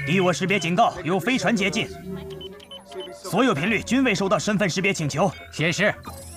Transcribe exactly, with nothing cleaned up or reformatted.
敌我识别警告，有飞船接近，所有频率均未收到身份识别请求。 显示